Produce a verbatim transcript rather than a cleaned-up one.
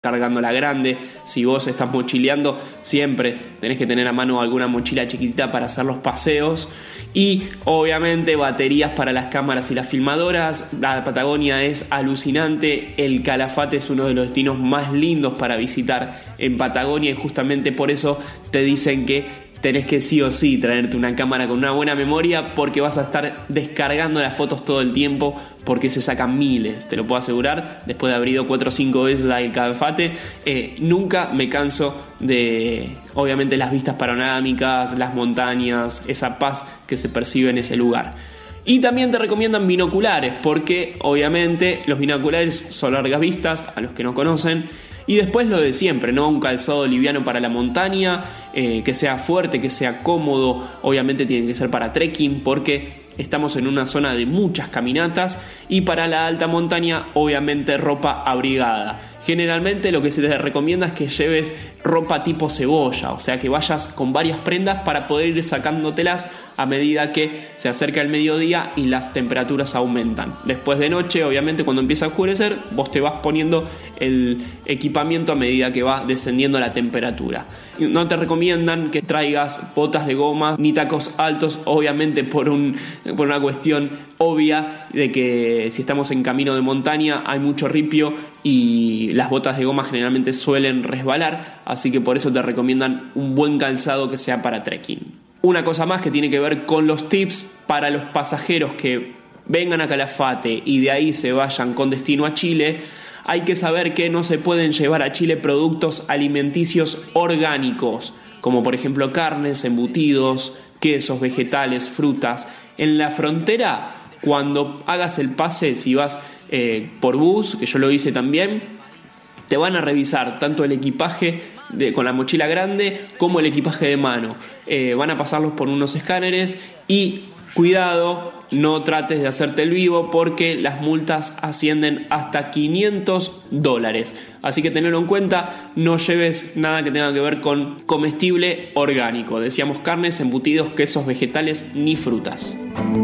cargando la grande. Si vos estás mochileando, siempre tenés que tener a mano alguna mochila chiquitita para hacer los paseos. Y obviamente baterías para las cámaras y las filmadoras. La Patagonia es alucinante. El Calafate es uno de los destinos más lindos para visitar en Patagonia, y justamente por eso te dicen que tenés que sí o sí traerte una cámara con una buena memoria, porque vas a estar descargando las fotos todo el tiempo, porque se sacan miles, te lo puedo asegurar. Después de haber ido cuatro o cinco veces al Calafate, eh, nunca me canso de, obviamente, las vistas panorámicas, las montañas, esa paz que se percibe en ese lugar. Y también te recomiendan binoculares, porque obviamente los binoculares son largas vistas, a los que no conocen. Y después lo de siempre, ¿no? Un calzado liviano para la montaña, eh, que sea fuerte, que sea cómodo. Obviamente tiene que ser para trekking, porque estamos en una zona de muchas caminatas. Y para la alta montaña, obviamente ropa abrigada. Generalmente lo que se te recomienda es que lleves ropa tipo cebolla, o sea que vayas con varias prendas para poder ir sacándotelas a medida que se acerca el mediodía y las temperaturas aumentan. Después de noche, obviamente, cuando empieza a oscurecer, vos te vas poniendo el equipamiento a medida que va descendiendo la temperatura. No te recomiendan que traigas botas de goma ni tacos altos, obviamente por, un, por una cuestión obvia de que si estamos en camino de montaña hay mucho ripio y las botas de goma generalmente suelen resbalar, así que por eso te recomiendan un buen calzado que sea para trekking. Una cosa más que tiene que ver con los tips para los pasajeros que vengan a Calafate y de ahí se vayan con destino a Chile. Hay que saber que no se pueden llevar a Chile productos alimenticios orgánicos, como por ejemplo carnes, embutidos, quesos, vegetales, frutas. En la frontera, cuando hagas el pase, si vas eh, por bus, que yo lo hice también, te van a revisar tanto el equipaje de, con la mochila grande como el equipaje de mano. Eh, van a pasarlos por unos escáneres y cuidado, no trates de hacerte el vivo, porque las multas ascienden hasta quinientos dólares. Así que tenedlo en cuenta, no lleves nada que tenga que ver con comestible orgánico. Decíamos carnes, embutidos, quesos, vegetales ni frutas.